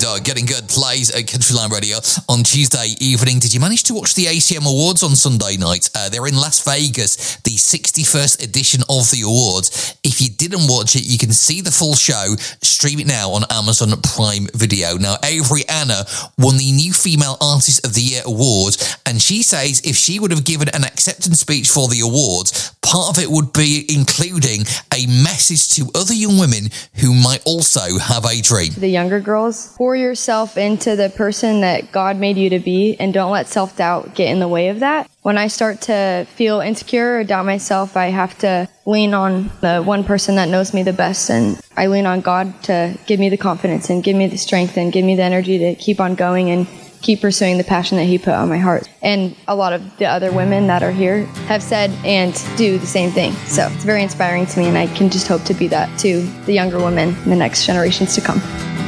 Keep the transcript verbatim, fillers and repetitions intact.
uh, Getting Good plays at Countryline Radio on Tuesday evening. Did you manage to watch the A C M Awards on Sunday night? Uh, they're in Las Vegas, the sixty-first edition of the awards. If you didn't watch it, you can see the full show. Stream it now on Amazon Prime Video. Now, Avery Anna won the New Female Artist of the Year award, and she says if she would have given an acceptance speech for the awards, part of it would be including a message to other young women who might also have a dream. To the younger girls, pour yourself into the person that God made you to be, and don't let self-doubt get in the way of that. When I start to feel insecure or doubt myself, I have to lean on the one person that knows me the best, and I lean on God to give me the confidence and give me the strength and give me the energy to keep on going and keep pursuing the passion that he put on my heart. And a lot of the other women that are here have said and do the same thing. So it's very inspiring to me, and I can just hope to be that to the younger women in the next generations to come.